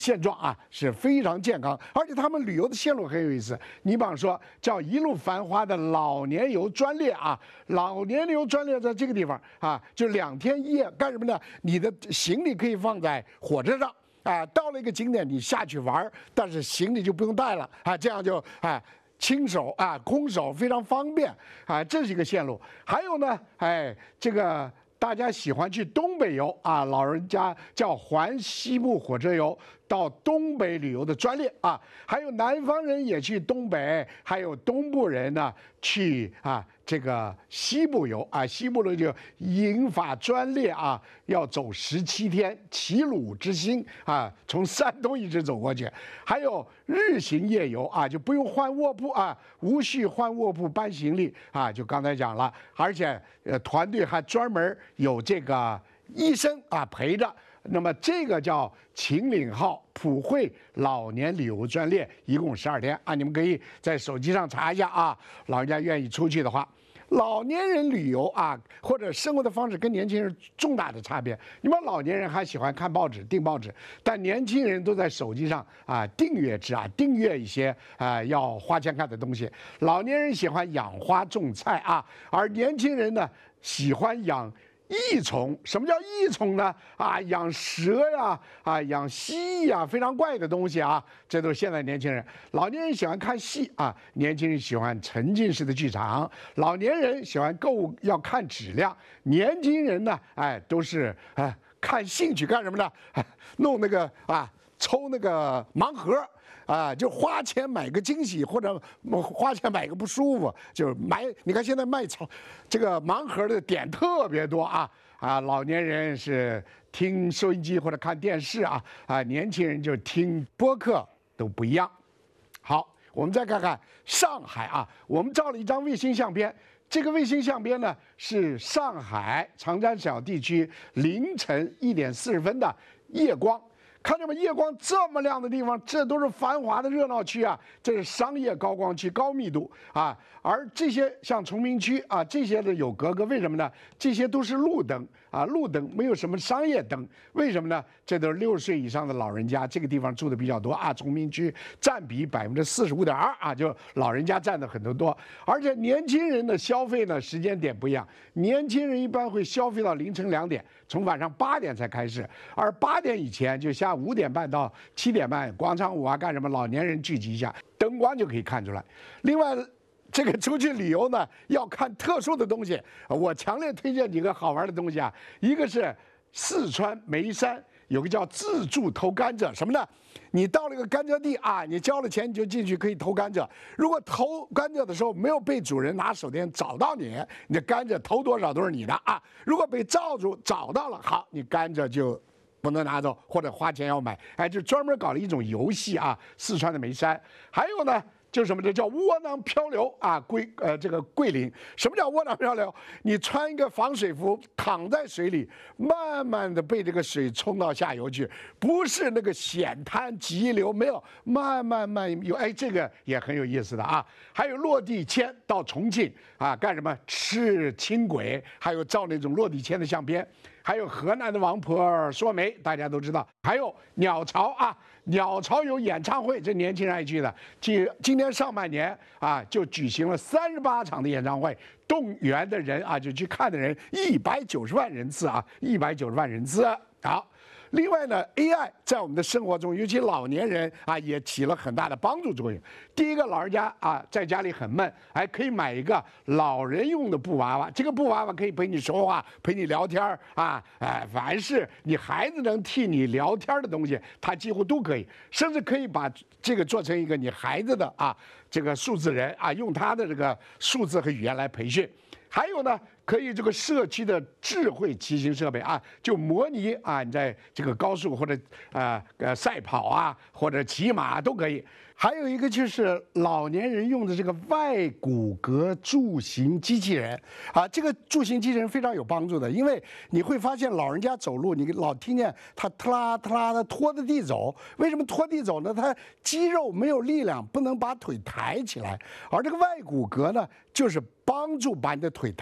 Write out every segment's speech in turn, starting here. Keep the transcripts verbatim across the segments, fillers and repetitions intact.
现状啊是非常健康，而且他们旅游的线路很有意思。你比方说叫一路繁华的老年游专列啊，老年游专列在这个地方啊，就两天一夜干什么呢？你的行李可以放在火车上啊，到了一个景点你下去玩，但是行李就不用带了啊，这样就啊。轻手啊，空手非常方便啊，这是一个线路。还有呢，哎，这个大家喜欢去东北游啊，老人家叫环西部火车游，到东北旅游的专列啊。还有南方人也去东北，还有东部人呢去啊这个西部游啊，西部的就银法专列啊，要走十七天，齐鲁之星啊，从山东一直走过去。还有日行夜游啊，就不用换卧铺啊，无需换卧铺搬行李啊，就刚才讲了，而且呃团队还专门有这个医生啊陪着。那么这个叫秦岭号普惠老年旅游专列，一共十二天啊，你们可以在手机上查一下啊。老人家愿意出去的话，老年人旅游啊，或者生活的方式跟年轻人重大的差别。你们老年人还喜欢看报纸、订报纸，但年轻人都在手机上啊订阅制啊，订阅一些啊要花钱看的东西。老年人喜欢养花种菜啊，而年轻人呢喜欢养益虫。什么叫益虫呢？啊，养蛇呀，啊，养蜥蜴呀，非常怪的东西啊，这都是现在年轻人。老年人喜欢看戏啊，年轻人喜欢沉浸式的剧场。老年人喜欢购物要看质量，年轻人呢，哎，都是哎看兴趣，干什么呢？哎、弄那个啊，抽那个盲盒。啊，就花钱买个惊喜，或者花钱买个不舒服，就是买。你看现在卖草，这个盲盒的点特别多啊啊！老年人是听收音机或者看电视啊啊，年轻人就听播客，都不一样。好，我们再看看上海啊，我们照了一张卫星相片。这个卫星相片呢是上海长三角地区凌晨一点四十分的夜光。看见吗？夜光这么亮的地方，这都是繁华的热闹区啊，这是商业高光区，高密度啊。而这些像崇明区啊，这些的有格格，为什么呢？这些都是路灯啊，路灯没有什么商业灯，为什么呢？这都是六十岁以上的老人家，这个地方住的比较多啊。崇明区占比百分之四十五点二啊，就老人家占的很多多。而且年轻人的消费呢，时间点不一样，年轻人一般会消费到凌晨两点，从晚上八点才开始，而八点以前就下午五点半到七点半，广场舞啊干什么，老年人聚集一下，灯光就可以看出来。另外，这个出去旅游呢，要看特殊的东西，我强烈推荐几个好玩的东西啊。一个是四川眉山有个叫自助偷甘蔗，什么呢？你到了一个甘蔗地啊，你交了钱你就进去可以偷甘蔗。如果偷甘蔗的时候没有被主人拿手电找到你，你的甘蔗偷多少都是你的啊。如果被罩住找到了，好，你甘蔗就不能拿走，或者花钱要买。哎，就专门搞了一种游戏啊，四川的眉山。还有呢，就是什么？这叫窝囊漂流啊，桂呃这个桂林。什么叫窝囊漂流？你穿一个防水服，躺在水里，慢慢的被这个水冲到下游去，不是那个险滩急流，没有，慢慢慢游。哎，这个也很有意思的啊。还有落地签到重庆啊，干什么？吃轻轨，还有照那种落地签的相片。还有河南的王婆说媒，大家都知道。还有鸟巢啊，鸟巢有演唱会，这年轻人爱去的。今今年上半年啊，就举行了三十八场的演唱会，动员的人啊，就去看的人一百九十万人次啊，一百九十万人次。好。另外呢 ，A I 在我们的生活中，尤其老年人啊，也起了很大的帮助作用。第一个，老人家啊，在家里很闷，还可以买一个老人用的布娃娃。这个布娃娃可以陪你说话，陪你聊天啊，哎，凡是你孩子能替你聊天的东西，它几乎都可以，甚至可以把这个做成一个你孩子的啊这个数字人啊，用他的这个数字和语言来培训。还有呢，可以这个社区的智慧骑行设备啊，就模拟啊，你在这个高速或者呃呃赛跑啊，或者骑马都可以。还有一个就是老年人用的这个外骨骼助行机器人啊，这个助行机器人非常有帮助的，因为你会发现老人家走路，你老听见他特拉特拉的拖着地走。为什么拖地走呢？他肌肉没有力量，不能把腿抬起来，而这个外骨骼呢，就是帮助把你的腿抬起来。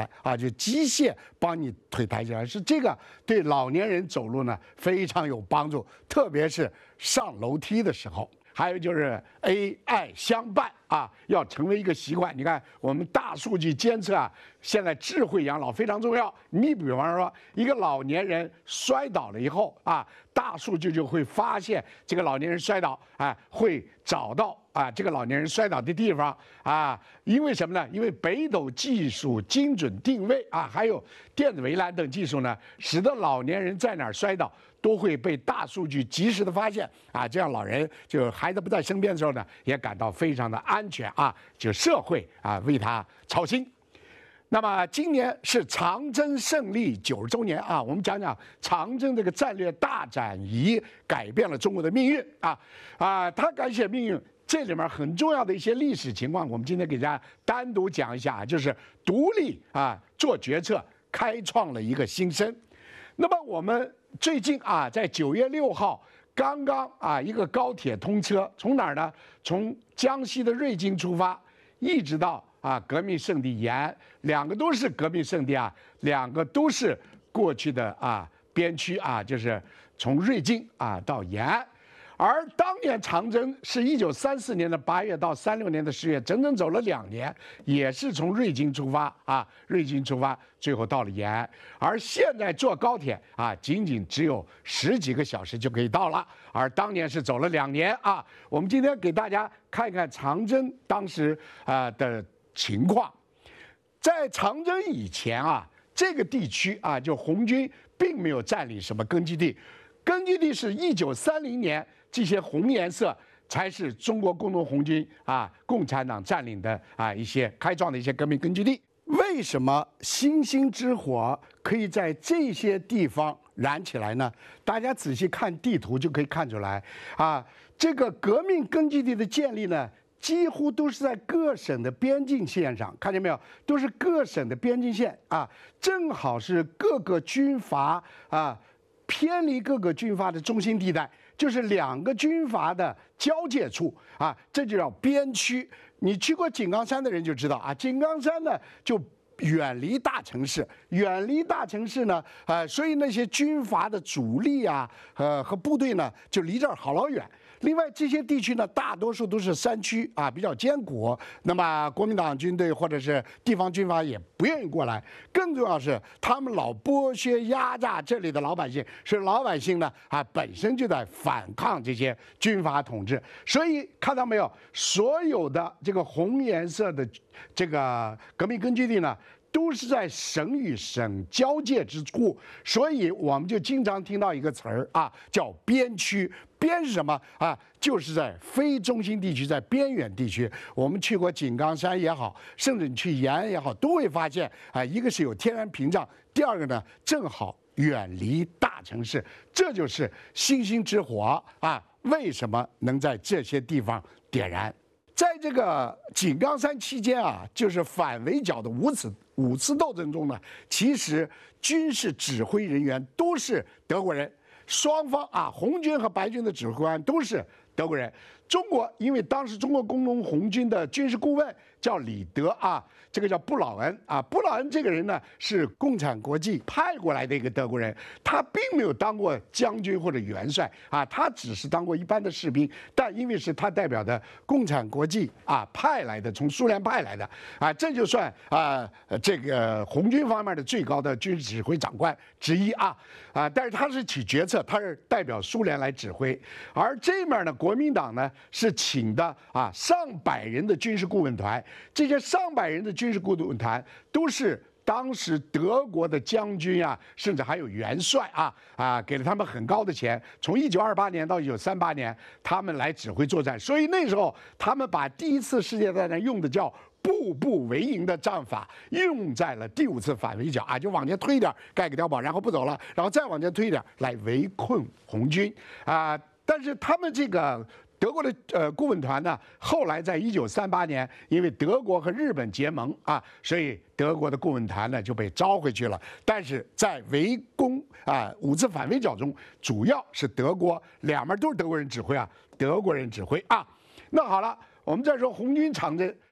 啊，就机械帮你腿抬起来，是这个对老年人走路呢非常有帮助，特别是上楼梯的时候。还有就是 A I 相伴啊，要成为一个习惯。你看，我们大数据监测啊，现在智慧养老非常重要。你比方说，一个老年人摔倒了以后啊，大数据就会发现这个老年人摔倒啊，会找到啊这个老年人摔倒的地方啊。因为什么呢？因为北斗技术精准定位啊，还有电子围栏等技术呢，使得老年人在哪儿摔倒都会被大数据及时的发现啊，这样老人就孩子不在身边的时候呢，也感到非常的安全啊，就社会啊为他操心。那么今年是长征胜利九十周年啊，我们讲讲长征这个战略大转移改变了中国的命运啊啊，它改写命运。这里面很重要的一些历史情况，我们今天给大家单独讲一下，就是独立啊做决策，开创了一个新生。那么我们最近啊，在九月六号刚刚啊一个高铁通车，从哪儿呢？从江西的瑞金出发，一直到啊革命圣地延安，两个都是革命圣地啊，两个都是过去的啊边区啊，就是从瑞金啊到延安。而当年长征是一九三四年的八月到三六年的十月，整整走了两年，也是从瑞金出发啊，瑞金出发，最后到了延安。而现在坐高铁啊，仅仅只有十几个小时就可以到了，而当年是走了两年啊。我们今天给大家看看长征当时啊的情况。在长征以前啊，这个地区啊，就红军并没有占领什么根据地，根据地是一九三零年。这些红颜色才是中国工农红军啊，共产党占领的啊一些开创的一些革命根据地。为什么星星之火可以在这些地方燃起来呢？大家仔细看地图就可以看出来啊，这个革命根据地的建立呢，几乎都是在各省的边境线上，看见没有？都是各省的边境线啊，正好是各个军阀啊偏离各个军阀的中心地带。就是两个军阀的交界处啊，这就叫边区。你去过井冈山的人就知道啊，井冈山呢就远离大城市，远离大城市呢，呃，所以那些军阀的主力啊，呃和部队呢就离这儿好老远。另外这些地区呢，大多数都是山区啊，比较艰苦。那么国民党军队或者是地方军阀也不愿意过来。更重要是，他们老剥削压榨这里的老百姓，是老百姓呢啊本身就在反抗这些军阀统治。所以看到没有，所有的这个红颜色的这个革命根据地呢，都是在省与省交界之处，所以我们就经常听到一个词儿啊，叫边区。边是什么啊？就是在非中心地区，在边远地区。我们去过井冈山也好，甚至你去延安也好，都会发现啊，一个是有天然屏障，第二个呢，正好远离大城市。这就是星星之火啊！为什么能在这些地方点燃？在这个井冈山期间啊，就是反围剿的五次五次斗争中呢，其实军事指挥人员都是德国人。双方啊，红军和白军的指挥官都是德国人。中国因为当时中国工农红军的军事顾问叫李德啊，这个叫布劳恩啊。布劳恩这个人呢是共产国际派过来的一个德国人，他并没有当过将军或者元帅啊，他只是当过一般的士兵。但因为是他代表的共产国际啊派来的，从苏联派来的啊，这就算啊这个红军方面的最高的军事指挥长官之一啊啊，但是他是起决策，他是代表苏联来指挥。而这面呢，国民党呢是请的啊上百人的军事顾问团，这些上百人的军事顾问团都是当时德国的将军啊，甚至还有元帅啊啊，给了他们很高的钱。从一九二八年到一九三八年，他们来指挥作战，所以那时候他们把第一次世界大战用的叫步步为营的战法用在了第五次反围剿啊，就往前推一点，盖个碉堡，然后不走了，然后再往前推一点，来围困红军啊。但是他们这个德国的呃顾问团呢，后来在一九三八年，因为德国和日本结盟啊，所以德国的顾问团呢就被招回去了。但是在围攻啊五次反围剿中，主要是德国两面都是德国人指挥啊，德国人指挥啊。那好了，我们再说红军长征，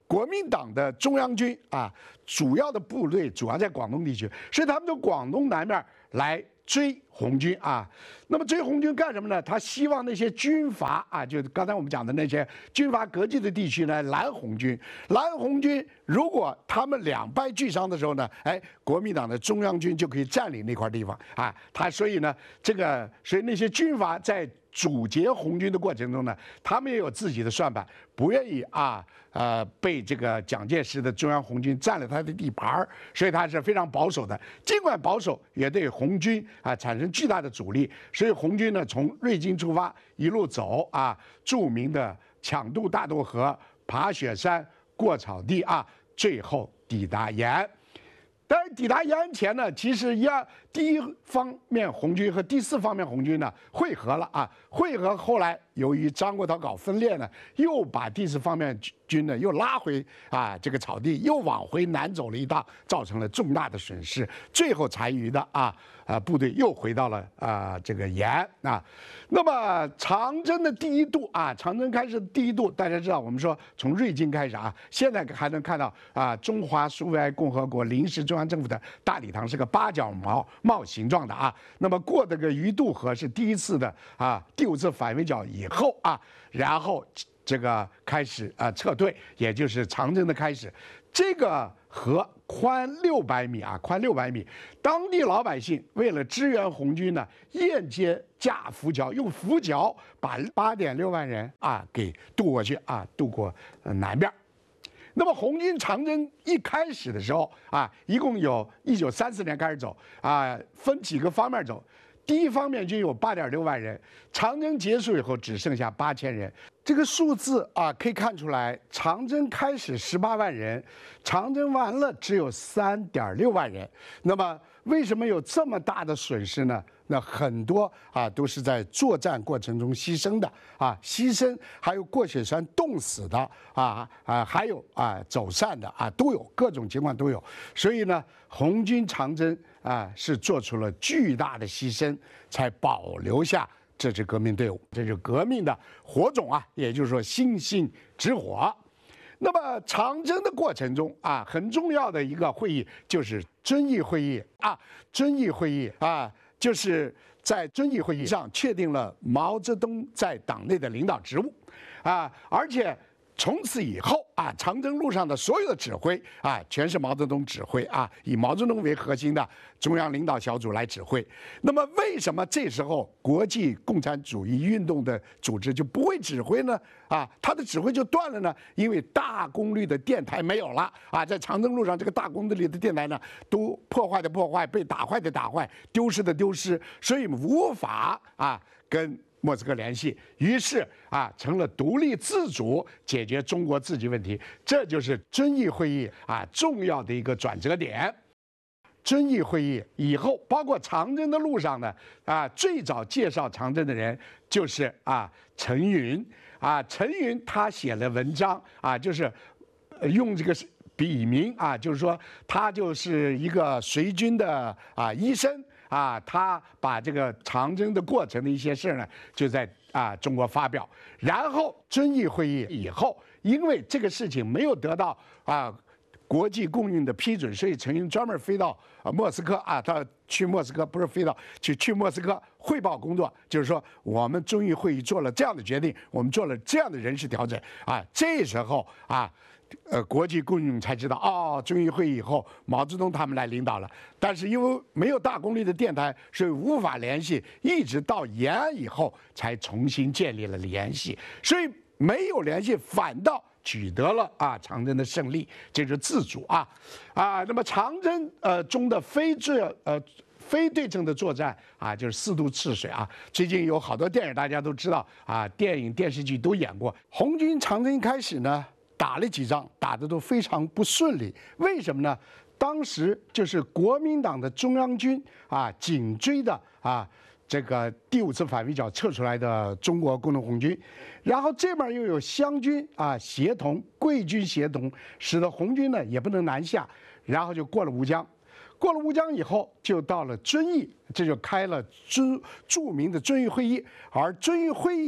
国民党的中央军啊，主要的部队主要在广东地区，所以他们从广东南面来追红军啊。那么追红军干什么呢？他希望那些军阀啊，就刚才我们讲的那些军阀割据的地区呢，拦红军。拦红军，如果他们两败俱伤的时候呢，哎，国民党的中央军就可以占领那块地方啊。他所以呢，这个所以那些军阀在阻截红军的过程中呢，他们也有自己的算盘，不愿意啊，呃，被这个蒋介石的中央红军占了他的地盘，所以他是非常保守的。尽管保守，也对红军啊产生巨大的阻力。所以红军呢，从瑞金出发，一路走啊，著名的抢渡大渡河、爬雪山、过草地啊，最后抵达延安。但是抵达延安前呢，其实一二第一方面红军和第四方面红军呢会合了啊，会合后来由于张国焘搞分裂呢，又把第四方面军呢又拉回啊这个草地，又往回南走了一趟，造成了重大的损失。最后残余的啊啊部队又回到了啊这个延安啊。那么长征的第一渡啊，长征开始的第一渡，大家知道我们说从瑞金开始啊，现在还能看到啊中华苏维埃共和国临时中央政府的大礼堂是个八角帽帽形状的啊。那么过这个鱼渡河是第一次的啊第五次反围剿以后啊，然后这个开始啊撤退，也就是长征的开始。这个河宽六百米啊，宽六百米。当地老百姓为了支援红军呢，沿街架浮桥，用浮桥把八点六万人啊给渡过去啊，渡过呃南边。那么红军长征一开始的时候啊，一共有一九三四年开始走啊，分几个方面走。第一方面军有八点六万人，长征结束以后只剩下八千人。这个数字啊，可以看出来，长征开始十八万人，长征完了只有三点六万人。那么为什么有这么大的损失呢？那很多啊都是在作战过程中牺牲的啊，牺牲还有过雪山冻死的啊啊，还有啊走散的啊，都有各种情况都有。所以呢，红军长征啊是做出了巨大的牺牲，才保留下这支革命队伍，这是革命的火种啊，也就是说星星之火。那么长征的过程中啊，很重要的一个会议就是遵义会议啊，遵义会议啊。就是在遵义会议上确定了毛泽东在党内的领导职务，啊，而且从此以后啊，长征路上的所有的指挥啊，全是毛泽东指挥啊，以毛泽东为核心的中央领导小组来指挥。那么，为什么这时候国际共产主义运动的组织就不会指挥呢？啊，他的指挥就断了呢？因为大功率的电台没有了啊，在长征路上，这个大功率的电台呢，都破坏的破坏，被打坏的打坏，丢失的丢失，所以无法啊跟莫斯科联系，于是啊成了独立自主解决中国自己问题，这就是遵义会议啊重要的一个转折点。遵义会议以后，包括长征的路上呢，啊最早介绍长征的人就是啊陈云啊，陈云他写了文章啊，就是用这个笔名啊，就是说他就是一个随军的啊医生。啊，他把这个长征的过程的一些事呢，就在啊中国发表。然后遵义会议以后，因为这个事情没有得到啊国际共运的批准，所以陈云专门飞到啊莫斯科啊，他去莫斯科不是飞到去去莫斯科汇报工作，就是说我们遵义会议做了这样的决定，我们做了这样的人事调整啊。这时候啊。呃，国际共运才知道哦，遵义会议以后，毛泽东他们来领导了。但是因为没有大功率的电台，所以无法联系，一直到延安以后才重新建立了联系。所以没有联系，反倒取得了啊长征的胜利，这是自主啊啊。那么长征呃中的非这呃。非对称的作战啊，就是四渡赤水啊。最近有好多电影大家都知道啊，电影电视剧都演过。红军长征一开始呢，打了几仗，打得都非常不顺利。为什么呢？当时就是国民党的中央军啊，紧追的啊这个第五次反围剿撤出来的中国工农红军，然后这边又有湘军啊协同，桂军协同，使得红军呢也不能南下，然后就过了吴江。过了吴江以后，就到了遵义，这就开了遵著名的遵义会议。而遵义会议以后，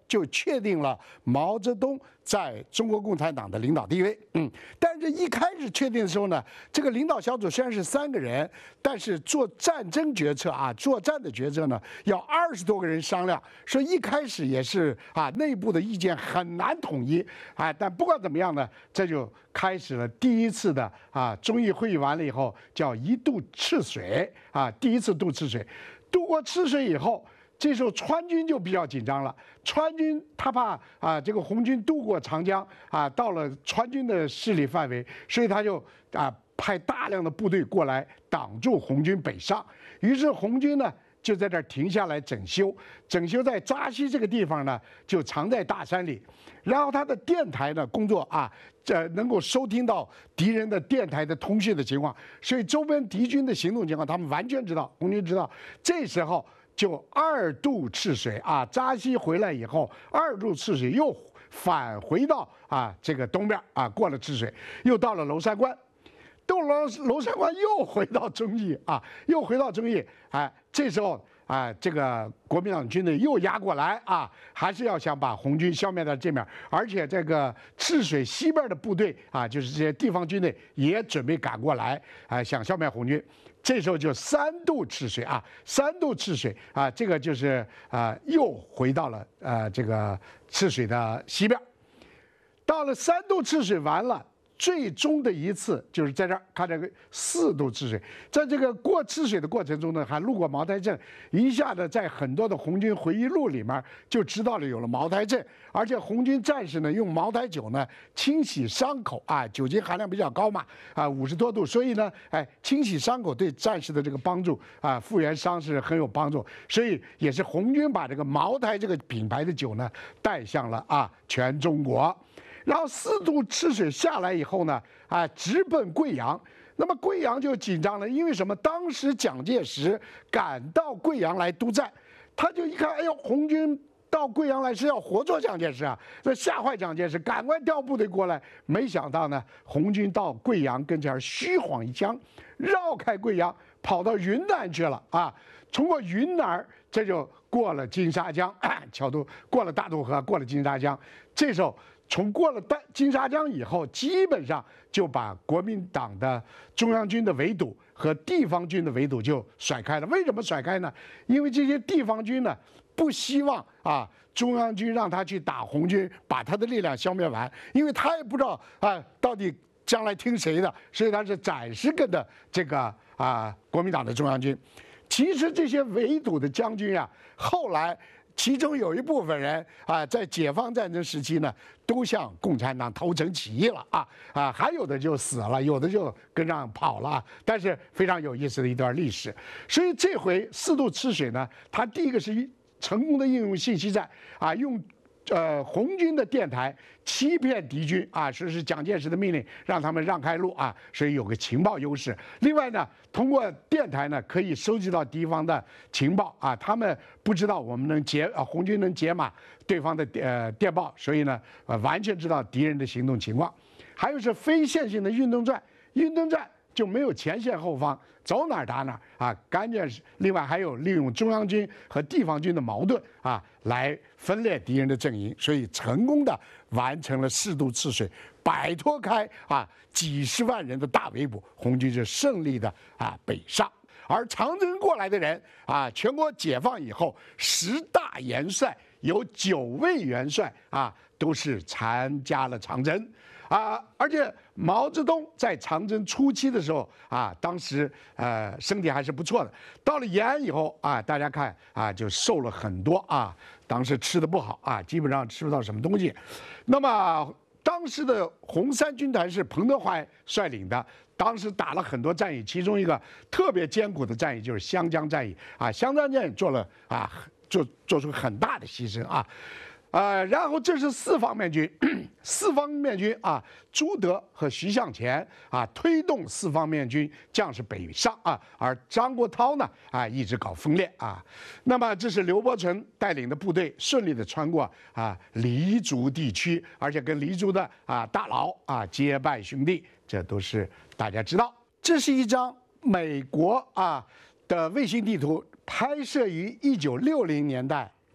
就确定了毛泽东在中国共产党的领导地位。嗯，但是一开始确定的时候呢，这个领导小组虽然是三个人，但是做战争决策啊，作战的决策呢，要二十多个人商量，所以一开始也是啊，内部的意见很难统一啊。但不管怎么样呢，这就开始了第一次的啊，中议会议完了以后，叫一渡赤水啊，第一次渡赤水，渡过赤水以后。这时候川军就比较紧张了，川军他怕啊这个红军渡过长江啊，到了川军的势力范围，所以他就啊派大量的部队过来挡住红军北上。于是红军呢就在这儿停下来整修，整修在扎西这个地方呢就藏在大山里，然后他的电台呢工作啊，这能够收听到敌人的电台的通讯的情况，所以周边敌军的行动情况他们完全知道，红军知道。这时候。就二渡赤水啊，扎西回来以后，二渡赤水又返回到啊这个东边啊，过了赤水，又到了娄山关，到了娄山关又回到忠义啊，又回到忠义，哎，这时候啊，这个国民党军队又压过来啊，还是要想把红军消灭到这面，而且这个赤水西边的部队啊，就是这些地方军队也准备赶过来啊，想消灭红军。这时候就三渡赤水啊，三渡赤水啊，这个就是啊，又回到了呃这个赤水的西边。到了三渡赤水完了，最终的一次就是在这儿看这个四渡赤水，在这个过赤水的过程中呢，还路过茅台镇，一下子在很多的红军回忆录里面就知道了有了茅台镇，而且红军战士呢用茅台酒呢清洗伤口啊，酒精含量比较高嘛啊，五十多度，所以呢，哎，清洗伤口对战士的这个帮助啊，复原伤是很有帮助，所以也是红军把这个茅台这个品牌的酒呢带向了啊全中国。然后四渡赤水下来以后呢，啊，直奔贵阳。那么贵阳就紧张了，因为什么？当时蒋介石赶到贵阳来督战，他就一看，哎呦，红军到贵阳来是要活捉蒋介石啊，那吓坏蒋介石，赶快调部队过来。没想到呢，红军到贵阳跟前虚晃一枪，绕开贵阳，跑到云南去了啊。通过云南，这就过了金沙江，桥渡过了大渡河，过了金沙江。这时候。从过了大金沙江以后，基本上就把国民党的中央军的围堵和地方军的围堵就甩开了。为什么甩开呢？因为这些地方军呢不希望啊中央军让他去打红军，把他的力量消灭完，因为他也不知道啊到底将来听谁的，所以他是暂时跟的这个啊国民党的中央军。其实这些围堵的将军啊，后来。其中有一部分人啊，在解放战争时期呢，都向共产党投诚起义了啊啊，还有的就死了，有的就跟上跑了。但是非常有意思的一段历史。所以这回四渡赤水呢，它第一个是成功的应用信息战啊，用。呃，红军的电台欺骗敌军啊，说是蒋介石的命令让他们让开路啊，所以有个情报优势。另外呢，通过电台呢，可以收集到敌方的情报啊，他们不知道我们能解啊，红军能解码对方的呃电报，所以呢，呃，完全知道敌人的行动情况。还有是非线性的运动战，运动战就没有前线后方。走哪儿打哪儿啊！关键是另外还有利用中央军和地方军的矛盾啊，来分裂敌人的阵营，所以成功的完成了四渡赤水，摆脱开啊几十万人的大围捕，红军就胜利的啊北上。而长征过来的人啊，全国解放以后，十大元帅有九位元帅啊，都是参加了长征。啊，而且毛泽东在长征初期的时候啊，当时呃身体还是不错的。到了延安以后啊，大家看啊，就瘦了很多啊。当时吃的不好啊，基本上吃不到什么东西。那么当时的红三军团是彭德怀率领的，当时打了很多战役，其中一个特别艰苦的战役就是湘江战役啊。湘江战役做了啊，做做出很大的牺牲啊。呃，然后这是四方面军，四方面军啊，朱德和徐向前啊，推动四方面军将士北上啊，而张国焘呢啊，一直搞分裂啊。那么这是刘伯承带领的部队顺利的穿过啊黎族地区，而且跟黎族的啊大佬啊结拜兄弟，这都是大家知道。这是一张美国啊的卫星地图，拍摄于一九六零年代。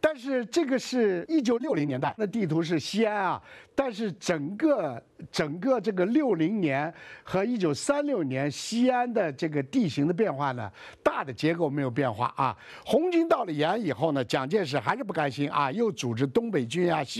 但是这个是一九六零年代，那地图是西安啊，但是整个整个这个六零年和一九三六年西安的这个地形的变化呢，大的结构没有变化啊。红军到了延安以后呢，蒋介石还是不甘心啊，又组织东北军啊、西